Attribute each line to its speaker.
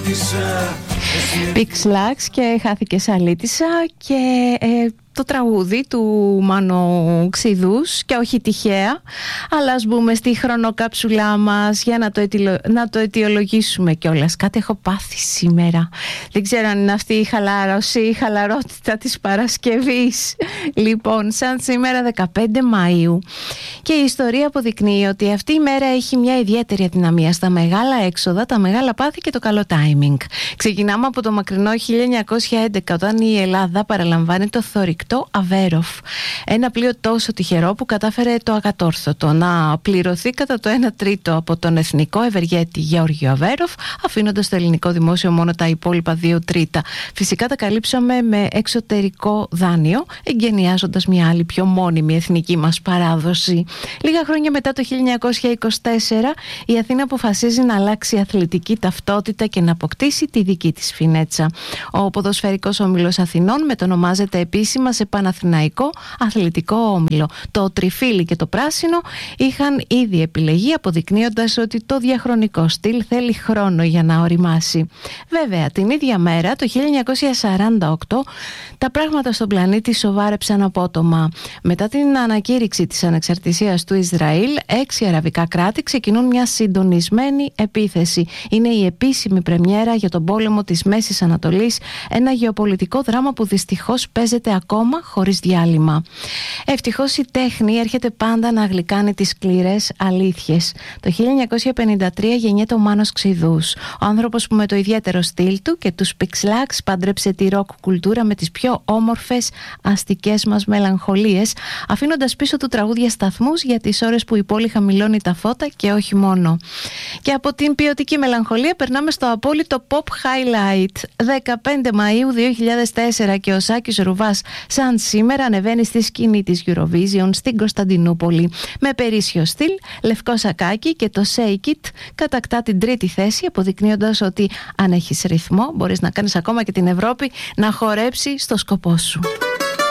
Speaker 1: Pixlax και Χάθηκες αλήτησα και το τραγούδι του Μάνο Ξηδούς και όχι τυχαία, αλλά ας μπούμε στη χρονοκάψουλά μας για να το αιτιολογήσουμε κιόλας. Κάτι έχω πάθει σήμερα. Δεν ξέρω αν είναι αυτή η χαλάρωση, η χαλαρότητα της Παρασκευής. Λοιπόν, σαν σήμερα 15 Μαΐου και η ιστορία αποδεικνύει ότι αυτή η μέρα έχει μια ιδιαίτερη αδυναμία στα μεγάλα έξοδα, τα μεγάλα πάθη και το καλό timing. Ξεκινάμε από το μακρινό 1911, όταν η Ελλάδα παραλαμβάνει το θωρηκτό Αβέροφ. Ένα πλοίο τόσο τυχερό που κατάφερε το ακατόρθωτο, να πληρωθεί κατά το 1 τρίτο από τον εθνικό ευεργέτη Γεώργιο Αβέροφ, αφήνοντας στο ελληνικό δημόσιο μόνο τα υπόλοιπα 2 τρίτα. Φυσικά τα καλύψαμε με εξωτερικό δάνειο, εγκαινιάζοντας μια άλλη πιο μόνιμη εθνική μας παράδοση. Λίγα χρόνια μετά το 1924, η Αθήνα αποφασίζει να αλλάξει αθλητική ταυτότητα και να αποκτήσει τη δική της φινέτσα. Ο ποδοσφαιρικός όμιλος Αθηνών μετονομάζεται επίσημα σε Παναθηναϊκό Αθλητικό Όμιλο. Το τριφύλι και το πράσινο είχαν ήδη επιλεγεί, αποδεικνύοντας ότι το διαχρονικό στυλ θέλει χρόνο για να οριμάσει. Βέβαια, την ίδια μέρα, το 1948, τα πράγματα στον πλανήτη σοβάρεψαν απότομα. Μετά την ανακήρυξη της ανεξαρτησίας του Ισραήλ, 6 αραβικά κράτη ξεκινούν μια συντονισμένη επίθεση. Είναι η επίσημη πρεμιέρα για τον πόλεμο της Μέσης Ανατολής, ένα γεωπολιτικό δράμα που δυστυχώς παίζεται ακόμα χωρίς διάλειμμα. Ευτυχώς η τέχνη έρχεται πάντα να γλυκάνει τις σκληρές αλήθειες. Το 1953 γεννιέται ο Μάνος Ξηδούς, ο άνθρωπος που με το ιδιαίτερο στυλ του και τους Pixlax πάντρεψε τη ροκ κουλτούρα με τις πιο όμορφες αστικές μας μελαγχολίες, αφήνοντας πίσω του τραγούδια σταθμούς για τις ώρες που η πόλη χαμηλώνει τα φώτα και όχι μόνο. Και από την ποιοτική μελαγχολία περνάμε στο απόλυτο pop highlight. 15 Μαΐου 2004 και ο Σάκης Ρουβάς σαν σήμερα ανεβαίνει στη σκηνή της Eurovision στην Κωνσταντινούπολη. Με περίσσιο στυλ, λευκό σακάκι και το Shake It κατακτά την 3η θέση, αποδεικνύοντας ότι αν έχεις ρυθμό μπορείς να κάνεις ακόμα και την Ευρώπη να χορέψει στο σκοπό σου.